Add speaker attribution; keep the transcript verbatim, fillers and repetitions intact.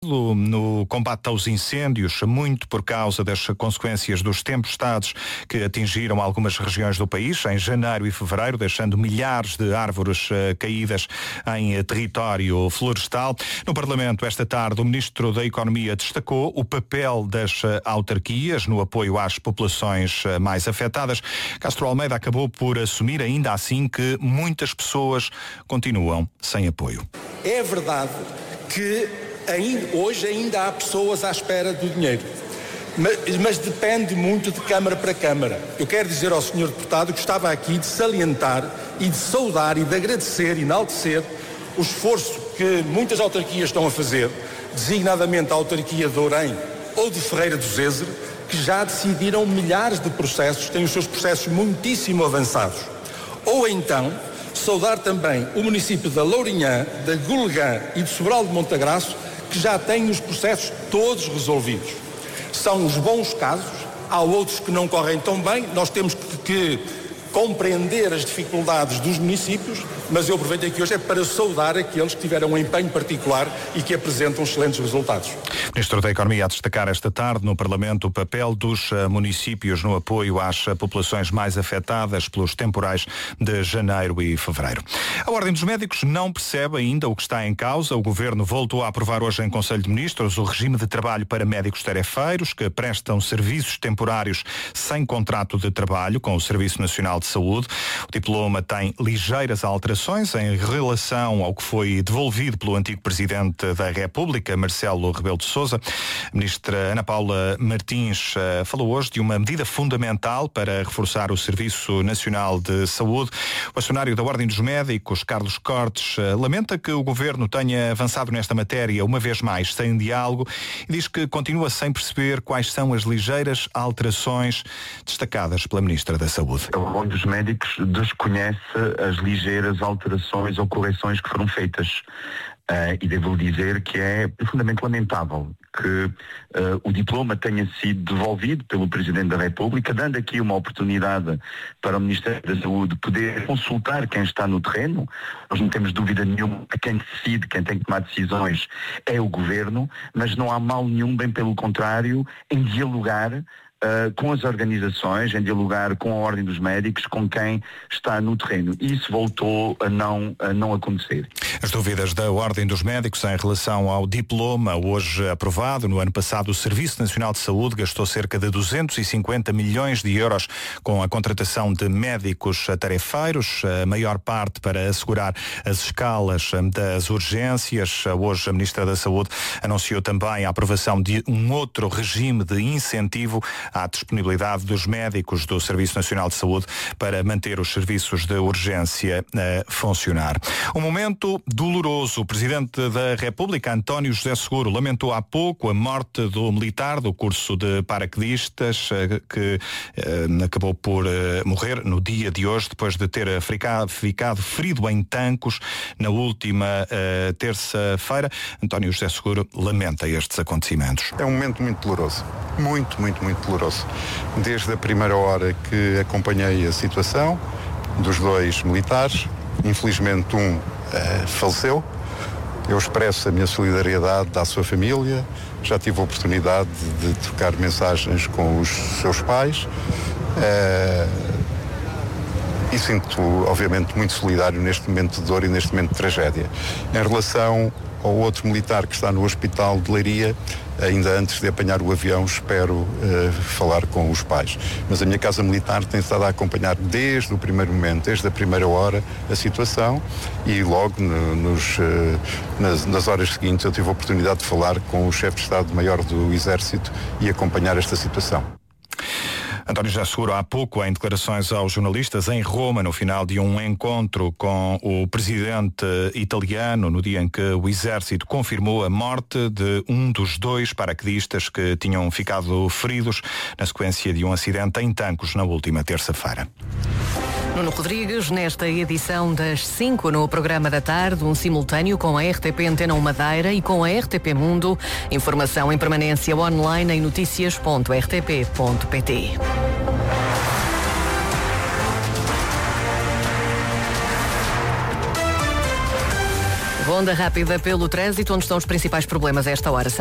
Speaker 1: no combate aos incêndios, muito por causa das consequências dos tempestades que atingiram algumas regiões do país em janeiro e fevereiro, deixando milhares de árvores uh, caídas em uh, território florestal. No Parlamento, esta tarde, o Ministro da Economia destacou o papel das uh, autarquias no apoio às populações uh, mais afetadas. Castro Almeida acabou por assumir ainda assim que muitas pessoas continuam sem apoio.
Speaker 2: É verdade que Ainda, hoje ainda há pessoas à espera do dinheiro, mas, mas depende muito de Câmara para Câmara. Eu quero dizer ao senhor Deputado que estava aqui de salientar e de saudar e de agradecer e enaltecer o esforço que muitas autarquias estão a fazer, designadamente a autarquia de Ourém ou de Ferreira do Zezer, que já decidiram milhares de processos, têm os seus processos muitíssimo avançados. Ou então saudar também o município da Lourinhã, da Gulgã e de Sobral de Montagraço, que já têm os processos todos resolvidos. São os bons casos, há outros que não correm tão bem, nós temos que, que compreender as dificuldades dos municípios, mas eu aproveito aqui hoje é para saudar aqueles que tiveram um empenho particular e que apresentam excelentes resultados.
Speaker 1: O Ministro da Economia a destacar esta tarde no Parlamento o papel dos uh, municípios no apoio às uh, populações mais afetadas pelos temporais de janeiro e fevereiro. A Ordem dos Médicos não percebe ainda o que está em causa. O Governo voltou a aprovar hoje em Conselho de Ministros o regime de trabalho para médicos tarefeiros que prestam serviços temporários sem contrato de trabalho com o Serviço Nacional de Saúde. O diploma tem ligeiras alterações em relação ao que foi devolvido pelo antigo Presidente da República, Marcelo Rebelo de Sousa. A Ministra Ana Paula Martins uh, falou hoje de uma medida fundamental para reforçar o Serviço Nacional de Saúde. O bastonário da Ordem dos Médicos, Carlos Cortes, uh, lamenta que o Governo tenha avançado nesta matéria uma vez mais sem diálogo e diz que continua sem perceber quais são as ligeiras alterações destacadas pela Ministra da Saúde.
Speaker 3: A Ordem dos Médicos desconhece as ligeiras alterações ou correções que foram feitas. Uh, e devo dizer que é profundamente lamentável que uh, o diploma tenha sido devolvido pelo Presidente da República, dando aqui uma oportunidade para o Ministério da Saúde poder consultar quem está no terreno. Nós não temos dúvida nenhuma que quem decide, quem tem que tomar decisões é o Governo, mas não há mal nenhum, bem pelo contrário, em dialogar Uh, com as organizações, em dialogar com a Ordem dos Médicos, com quem está no terreno. E isso voltou a não, a não acontecer.
Speaker 1: As dúvidas da Ordem dos Médicos em relação ao diploma hoje aprovado. No ano passado, o Serviço Nacional de Saúde gastou cerca de duzentos e cinquenta milhões de euros com a contratação de médicos tarefeiros, a maior parte para assegurar as escalas das urgências. Hoje, a Ministra da Saúde anunciou também a aprovação de um outro regime de incentivo à disponibilidade dos médicos do Serviço Nacional de Saúde para manter os serviços de urgência a funcionar. Um momento doloroso. O Presidente da República, António José Seguro, lamentou há pouco a morte do militar do curso de paraquedistas que eh, acabou por eh, morrer no dia de hoje, depois de ter ficado, ficado ferido em Tancos na última eh, terça-feira. António José Seguro lamenta estes acontecimentos.
Speaker 4: É um momento muito doloroso. Muito, muito, muito doloroso. Desde a primeira hora que acompanhei a situação dos dois militares, infelizmente um uh, faleceu. Eu expresso a minha solidariedade à sua família. Já tive a oportunidade de trocar mensagens com os seus pais. Uh, e sinto, obviamente, muito solidário neste momento de dor e neste momento de tragédia. Em relação ao outro militar que está no hospital de Leiria, ainda antes de apanhar o avião, espero uh, falar com os pais. Mas a minha casa militar tem estado a acompanhar desde o primeiro momento, desde a primeira hora, a situação, e logo no, nos, uh, nas, nas horas seguintes eu tive a oportunidade de falar com o chefe de Estado-Maior do Exército e acompanhar esta situação.
Speaker 1: António José Seguro, há pouco, em declarações aos jornalistas em Roma, no final de um encontro com o presidente italiano, no dia em que o Exército confirmou a morte de um dos dois paraquedistas que tinham ficado feridos na sequência de um acidente em Tancos na última terça-feira.
Speaker 5: Nuno Rodrigues, nesta edição das cinco no programa da tarde, um simultâneo com a R T P Antena um Madeira e com a R T P Mundo. Informação em permanência online em notícias ponto r t p ponto p t. Ronda rápida pelo trânsito, onde estão os principais problemas a esta hora.